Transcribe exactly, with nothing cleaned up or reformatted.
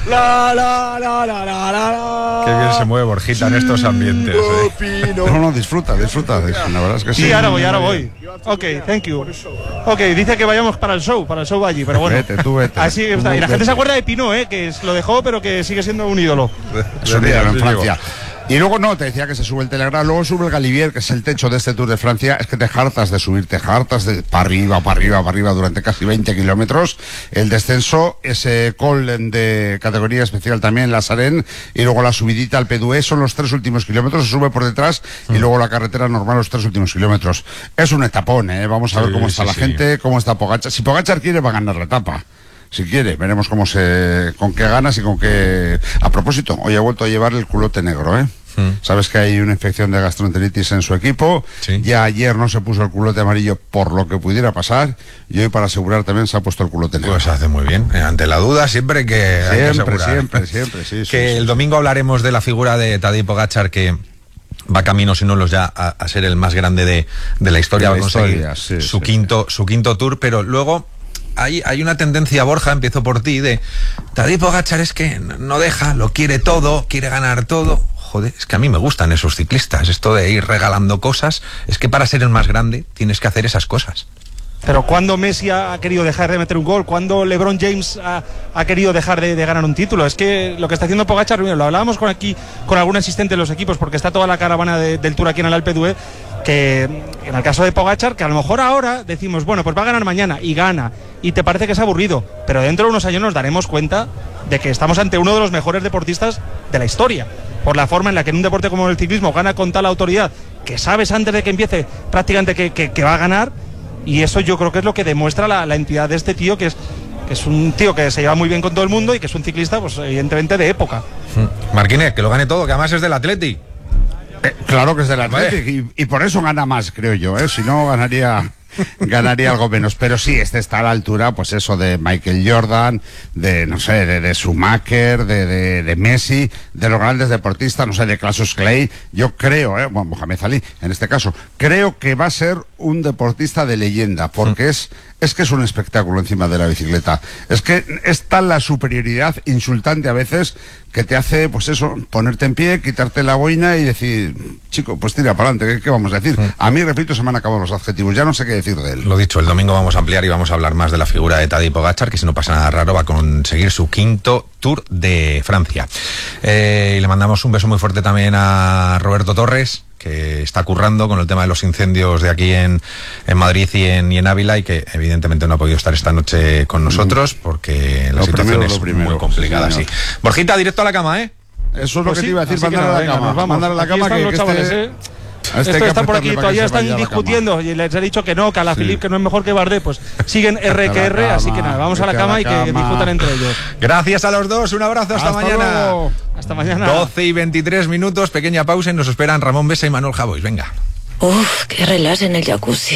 La, la, la, la, la, la. Qué bien se mueve Borjita en estos ambientes. ¿eh? No, no, disfruta, disfruta. La verdad es que sí. Sí, ahora voy, ahora voy. Ok, thank you. Ok, dice que vayamos para el show, para el show allí, pero bueno. Vete, tú vete. Así está. Y la gente se acuerda de Pinot, ¿eh? Que lo dejó, pero que sigue siendo un ídolo. Es un ídolo en Francia. Y luego no, te decía que se sube el Telegram, luego sube el Galibier, que es el techo de este Tour de Francia. Es que te hartas de subir, te hartas de para arriba, para arriba, para arriba durante casi veinte kilómetros. El descenso, ese col de categoría especial también, la Sarén, y luego la subidita al P D U E, son los tres últimos kilómetros, se sube por detrás, y luego la carretera normal los tres últimos kilómetros. Es un etapón, ¿eh? Vamos a ver Sí, cómo está sí, la sí. gente, cómo está Pogačar. Si Pogačar quiere, va a ganar la etapa. Si quiere, veremos cómo se, con qué ganas y con qué. A propósito, hoy ha vuelto a llevar el culote negro, ¿eh? Mm. Sabes que hay una infección de gastroenteritis en su equipo. Sí. Ya ayer no se puso el culote amarillo por lo que pudiera pasar, y hoy, para asegurar, también se ha puesto el culote negro. Pues hace muy bien. Ante la duda siempre hay que, hay que Siempre, asegurar. siempre, siempre, sí, Que sí, el sí. domingo hablaremos de la figura de Tadej Pogačar, que va camino, si no los ya, a, a ser el más grande de, de la historia. De la Va a conseguir historia, sí, su sí, quinto, su quinto tour, pero luego hay, hay una tendencia, Borja, empiezo por ti, de Tadej Pogačar es que no deja, lo quiere todo, quiere ganar todo. Joder, es que a mí me gustan esos ciclistas, esto de ir regalando cosas. Es que para ser el más grande tienes que hacer esas cosas. Pero ¿cuándo Messi ha querido dejar de meter un gol? ¿Cuándo LeBron James ha, ha querido dejar de, de ganar un título? Es que lo que está haciendo Pogačar, lo hablábamos con aquí con algún asistente de los equipos, porque está toda la caravana de, del Tour aquí en el Alpe d'Huez, que en el caso de Pogačar, que a lo mejor ahora decimos, bueno, pues va a ganar mañana, y gana, y te parece que es aburrido, pero dentro de unos años nos daremos cuenta de que estamos ante uno de los mejores deportistas de la historia, por la forma en la que en un deporte como el ciclismo gana con tal autoridad, que sabes antes de que empiece prácticamente que, que, que va a ganar. Y eso yo creo que es lo que demuestra la, la entidad de este tío, que es, que es un tío que se lleva muy bien con todo el mundo y que es un ciclista, pues evidentemente de época. Marquínez, que lo gane todo, que además es del Atleti. Eh, claro que es del Atlético, y, y por eso gana más, creo yo, ¿eh? Si no, ganaría... ganaría algo menos, pero sí, este está a la altura, pues eso, de Michael Jordan, de, no sé, de, de Schumacher, de, de, de Messi, de los grandes deportistas, no sé, de Cassius Clay. Yo creo, eh, bueno, Mohamed Ali, en este caso, creo que va a ser un deportista de leyenda, porque es, es que es un espectáculo encima de la bicicleta. Es que es tal la superioridad insultante a veces que te hace, pues eso, ponerte en pie, quitarte la boina y decir, chico, pues tira para adelante, ¿qué, qué vamos a decir? A mí, repito, se me han acabado los adjetivos, ya no sé qué decir de él. Lo dicho, el domingo vamos a ampliar y vamos a hablar más de la figura de Tadej Pogačar, que si no pasa nada raro va a conseguir su quinto Tour de Francia. Eh, y le mandamos un beso muy fuerte también a Roberto Torres, que está currando con el tema de los incendios de aquí en, en Madrid y en, y en Ávila, y que evidentemente no ha podido estar esta noche con nosotros porque la Lo situación primero, es lo primero, muy complicada. sí, Sí. Borjita, directo a la cama, ¿eh? Eso es lo Pues que sí, te iba a decir, así que mandar a nada, la venga, cama, nos vamos. mandar a la Aquí cama, están que, los que chavales, este... ¿eh? A este hay Estos que están por apretarle aquí, para todavía que se están vaya a la cama. discutiendo y les he dicho que no, que a la Sí. Philippe que no es mejor que Bardet, pues siguen R que R, así que nada, vamos a la vete a la cama y que cama. disfrutan entre ellos. Gracias a los dos, un abrazo, hasta, Hasta mañana. luego. Hasta mañana. doce y veintitrés minutos, pequeña pausa y nos esperan Ramón Besa y Manuel Javois. Venga. Uf, qué relax en el jacuzzi.